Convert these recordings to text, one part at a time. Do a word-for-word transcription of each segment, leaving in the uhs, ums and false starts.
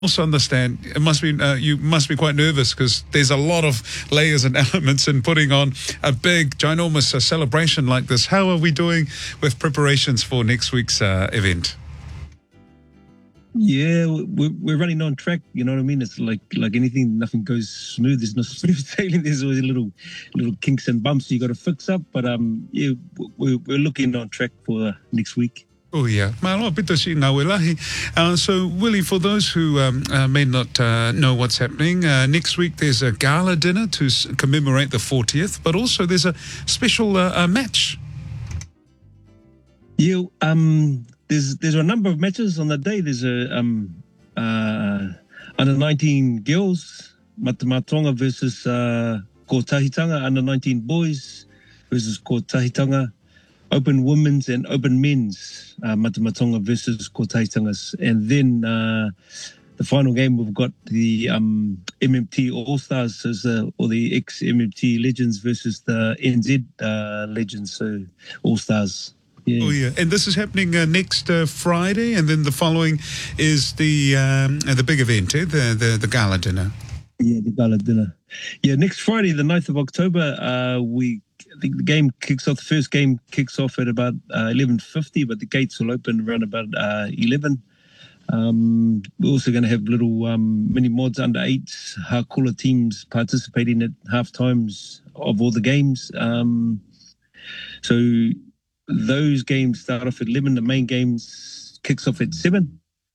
Also understand it must be uh, you must be quite nervous because there's a lot of layers and elements in putting on a big ginormous uh, celebration like this. How are we doing with preparations for next week's uh, event? Yeah, we're, we're running on track. You know what I mean? It's like like anything, nothing goes smooth. There's no smooth sailing. There's always little little kinks and bumps you got to fix up. But um, yeah, we're, we're looking on track for uh, next week. Oh, yeah. Uh, so, Willie, for those who um, uh, may not uh, know what's happening, uh, next week there's a gala dinner to s- commemorate the fortieth, but also there's a special uh, uh, match. Yeah, um, there's there's a number of matches on that day. There's a um, uh, under nineteen girls, Matamatonga versus uh, Kotahitanga, under nineteen boys versus Kotahitanga. Open women's and open men's, uh, Matamatonga versus Kotahitanga. And then uh, the final game, we've got the um, M M T All-Stars, uh, or the ex-M M T Legends versus the N Z uh, Legends, so All-Stars. Yeah. Oh, yeah. And this is happening uh, next uh, Friday, and then the following is the um, uh, the big event, eh? the, the, the gala dinner. Yeah, the gala dinner. Yeah, next Friday, the ninth of October, uh, we I think the game kicks off. The first game kicks off at about uh, eleven fifty, but the gates will open around about uh, eleven. Um, we're also going to have little um, mini mods under eights, Hakula teams participating at half times of all the games. Um, so those games start off at eleven. The main games kicks off at seven.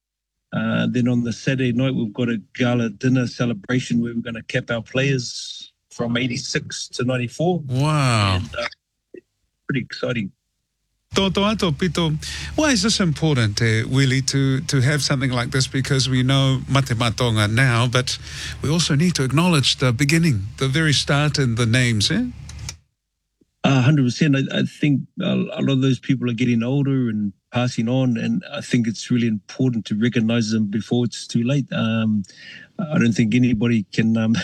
Uh, then on the Saturday night, we've got a gala dinner celebration where we're going to cap our players from eighty-six to ninety-four. Wow. And, uh, pretty exciting. Toto ato pito, why is this important, uh, Willie, to, to have something like this? Because we know Matematonga now, but we also need to acknowledge the beginning, the very start and the names, eh? Uh, one hundred percent. I, I think a, a lot of those people are getting older and passing on, and I think it's really important to recognize them before it's too late. Um, I don't think anybody can um,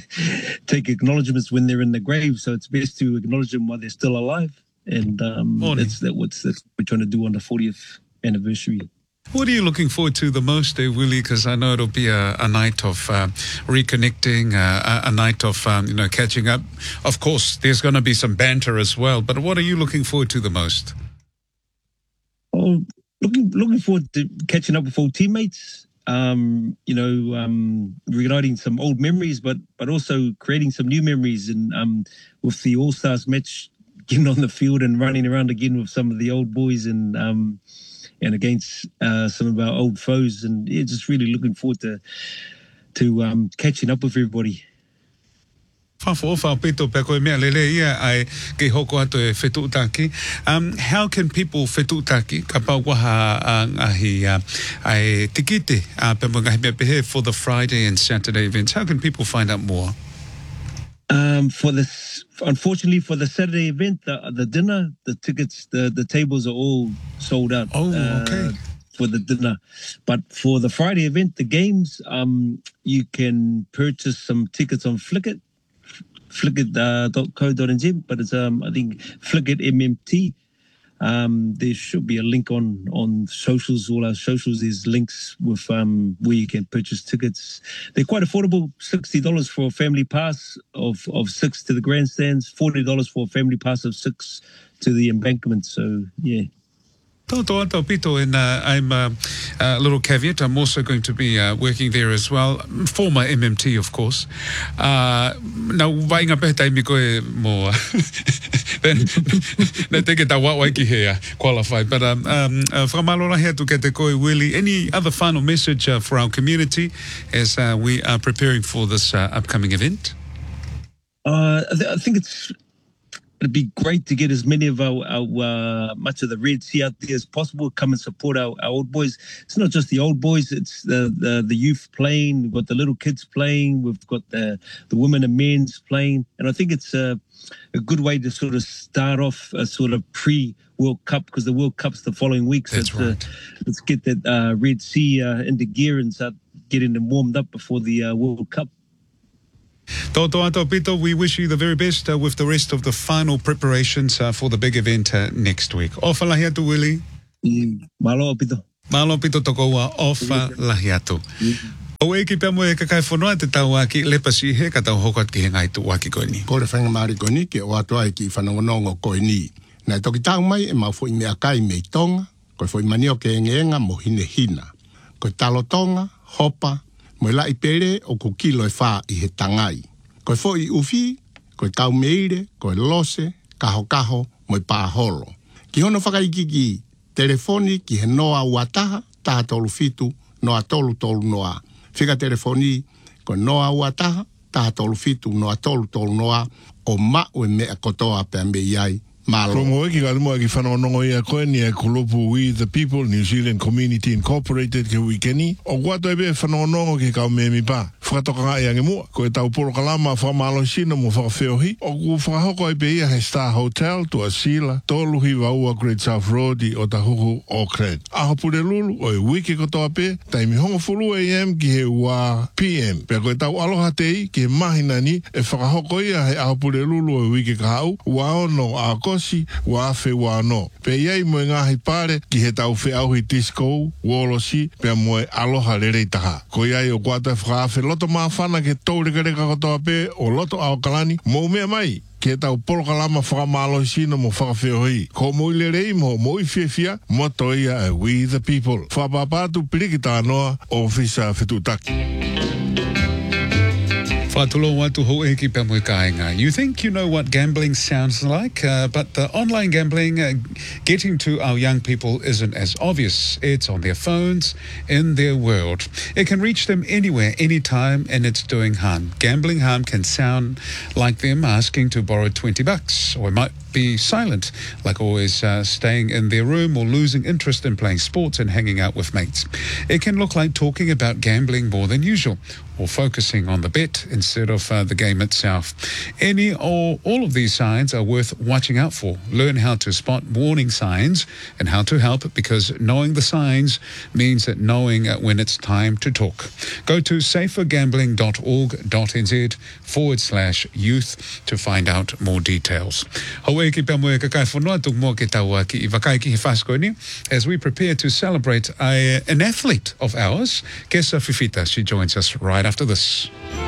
take acknowledgements when they're in the grave, so it's best to acknowledge them while they're still alive. And um, that's that what's that's what we're trying to do on the fortieth anniversary. What are you looking forward to the most, eh, Willie? Because I know it'll be a, a night of uh, reconnecting, uh, a, a night of um, you know catching up. Of course, there's going to be some banter as well. But what are you looking forward to the most? Oh, looking looking forward to catching up with old teammates. Um, you know, um, reuniting some old memories, but but also creating some new memories. And um, with the All Stars match, getting on the field and running around again with some of the old boys and. Um, and against uh, some of our old foes, and yeah, just really looking forward to to um, catching up with everybody. Um, how can people fetutaki kapau waha ahi ai tikite for the Friday and Saturday events? How can people find out more? Um, for this, unfortunately, for the Saturday event, the, the dinner, the tickets, the, the tables are all sold out. Oh, okay. Uh, for the dinner, but for the Friday event, the games, um, you can purchase some tickets on Flickr, flickr dot co dot n z. But it's um, I think Flickr M M T. Um, there should be a link on on socials. All our socials is links with um, where you can purchase tickets. They're quite affordable. Sixty dollars for a family pass of of six to the grandstands. Forty dollars for a family pass of six to the embankment. So yeah. Toto ato pito, and uh, I'm uh, a little caveat. I'm also going to be uh, working there as well. Former M M T, of course. Uh, now, vainga pehtai mi koe mo. Then, na teke ta waiki here qualified. But um, um, uh, from Malora here to get the koe Willie. Any other final message uh, for our community as uh, we are preparing for this uh, upcoming event? Uh, I, th- I think it's. It'd be great to get as many of our, our uh, much of the Red Sea out there as possible. Come and support our, our old boys. It's not just the old boys; it's the, the the youth playing. We've got the little kids playing. We've got the the women and men's playing. And I think it's a, a good way to sort of start off a sort of pre World Cup, because the World Cup's the following week. So That's right. uh, let's get that uh, Red Sea uh, into gear and start getting them warmed up before the uh, World Cup. Toto ato pito, we wish you the very best uh, with the rest of the final preparations uh, for the big event uh, next week. Ofa lahiatu, Willie. Mm, malo pito. Malo pito tokoa, ofa lahiatu. O e ki pia mo e kakai whanua te tau aki lepasi he ka tau hokot ki he ngai tu waki koe ni. Kore whenga maari koe ni ke o atua e ki whanongonongo koe ni. Nei toki tau mai e mau fo i mea kai mei tonga, koe fo i manio ke engenga mo hine hina. Koe talo tonga, hopa, mo la i pere o ku kilo e wha i he tangai. Koe fo i ufi, koe kau meire, koe lose, kaho kaho, mo i pāholo. Ki hono whakaikiki telefoni ki he noa uataha, taha tolu fitu, noa tolu tolu noa. Whika telefoni, ko noa uataha, taha tolu fitu, noa tolu tolu noa, o mau e mea kotoa pe me iai, malo. From Hoeki ka limo ki whanongonongo ia koe ni e kulupu We the People, New Zealand Community Incorporated ke wikeni. O kwato e be whanongonongo ki kau me mi pa. Whakatoka nga e ange mua. Ko e tau poro kalama whamalo sino mo whakawheohi. O ku whakahoko e be ia he Star Hotel to Asila. Toluhi waua Great South Road i o tahuku Auckland. Aho pure lulu o e wiki kotoa pe. Taimi hongo fulu A M ki he ua P M. Pea ko e tau aloha tei ki he mahina ni e whakahoko ia he aho pure lulu o e wiki kahau. Wao no a kosi wa afe wa no. Pe iei mo ngahi pare ki he tau whi auhi disco, wolosi, pea mo e aloha rere taha. Ko iei o kwata whaafe loto maa whana ke taureka reka kotoa pe o loto ao kalani, mo mea mai. Ke tau polokalama whakamalo sino mo whakawheohi. Ko mo i lerei mo mo i whiawhia, mo toia e We the People. Whapapatu pirikita anoa o Fisa Whetutaki. Whatulo watu ho e ki pia mo i kāinga. You think you know what gambling sounds like, uh, but the online gambling uh, getting to our young people isn't as obvious. It's on their phones, in their world. It can reach them anywhere, anytime, and it's doing harm. Gambling harm can sound like them asking to borrow twenty bucks, or it might be silent, like always uh, staying in their room or losing interest in playing sports and hanging out with mates. It can look like talking about gambling more than usual, or focusing on the bet instead of uh, the game itself. Any or all of these signs are worth watching out for. Learn how to spot warning signs and how to help, because knowing the signs means that knowing uh, when it's time to talk. Go to safergambling.org.nz forward slash youth to find out more details. Hawaii ki pia moe kakai whanua tuk mua ke taua ki i wakai ki he whaskoini as we prepare to celebrate a, an athlete of ours, Kesa Fifita. She joins us right after this.